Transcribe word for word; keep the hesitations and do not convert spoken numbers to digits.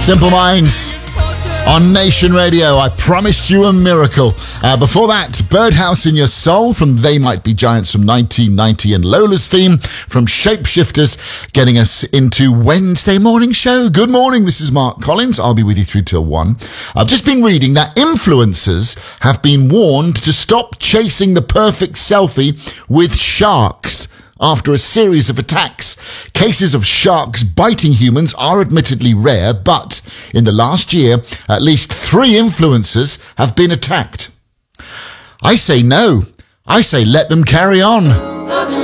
Simple Minds on Nation Radio. I promised you a miracle. Uh, before that, Birdhouse in Your Soul from They Might Be Giants from nineteen ninety, and Lola's theme from Shapeshifters, getting us into Wednesday morning show. Good morning, this is Mark Collins. I'll be with you through till one. I've just been reading that influencers have been warned to stop chasing the perfect selfie with sharks after a series of attacks. Cases of sharks biting humans are admittedly rare, but in the last year, at least three influencers have been attacked. I say no. I say let them carry on.